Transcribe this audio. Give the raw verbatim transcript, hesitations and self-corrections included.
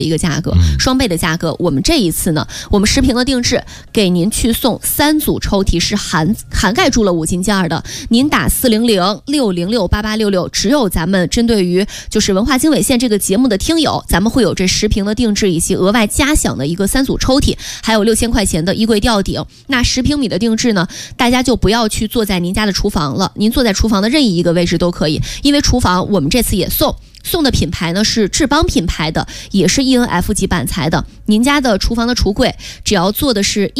一个价格，双倍的价格。我们这一次呢，我们十瓶的定制给您去送三组抽屉，是含涵盖住了五金件的。您打四零零六零六八八六六，只有咱们针对于就是文化经纬线这个节目的听友，咱们会有这十瓶的定制以及额外加享的一个三组抽屉，还有六千块钱的衣柜吊顶。那十平米的定制呢，大家就不要去坐在您家的厨房了，您坐在厨房的任意一个位置都可以，因为厨房我们这次也送。送的品牌呢是智邦品牌的，也是 E N F 级板材的。您家的厨房的橱柜，只要做的是